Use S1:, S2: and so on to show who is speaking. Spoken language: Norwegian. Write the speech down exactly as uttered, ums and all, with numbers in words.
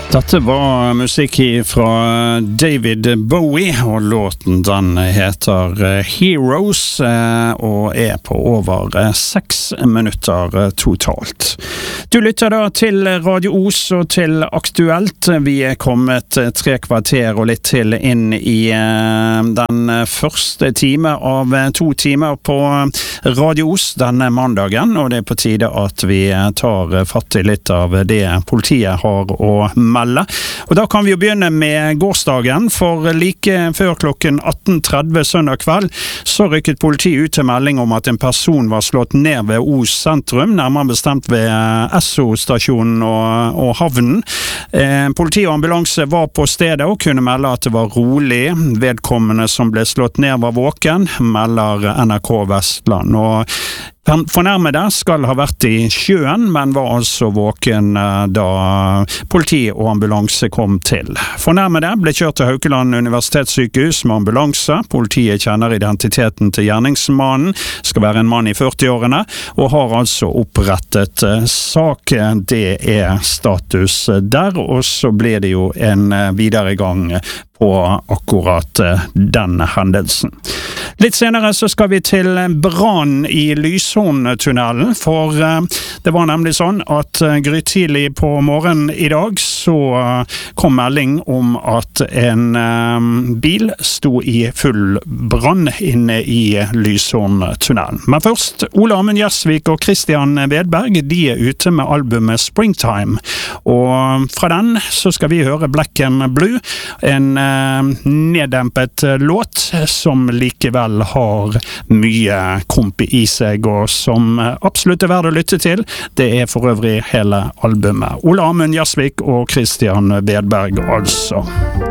S1: Dette var musikk fra David Bowie, og låten den heter Heroes, og er på over seks minutter totalt. Du lytter da til Radio Os og til Aktuelt. Vi er kommet tre kvarter og litt til inn i den første time av to timer på Radio Os denne mandagen, og det er på tide at vi tar fatt i litt av det politiet har å melde. Og da kan vi jo begynne med gårsdagen, for like før klokken atten tretti søndag kveld så rykket politiet ut til melding om at en person var slått ned ved Os sentrum, nærmere bestemt ved Esso-stasjonen og, og havnen. Eh, politi og ambulanse var på stedet og kunne melde at det var rolig. Vedkommende som ble slått ned var våken, melder N R K Vestland. Og fornærmede skal ha vært i sjøen, men var altså våken da politi og ambulanse kom til. Fornærmede ble kjørt til Haukeland universitetssykehus med ambulanse. Politiet kjenner identiteten til gjerningsmannen, skal være en mann i førti-årene, og har altså opprettet sak. Det er status der, og så blir det jo en videre gang på akkurat denne hendelsen. Litt senere så skal vi til brann i Lyshorntunnelen, for det var nemlig sånn at grytidlig på morgenen i dag så kom melding om at en bil sto i full brann inne i Lyshorntunnelen. Men først, Ole Amund Gjersvik og Christian Vedberg, de er ute med albumet Springtime, og fra den så skal vi høre Black and Blue, en neddempet låt som likevel har mye komp i seg, og som absolutt er verdt å lytte til. Det er for øvrig hele albumet. Ole Amund Gjersvik og Christian Vedberg altså.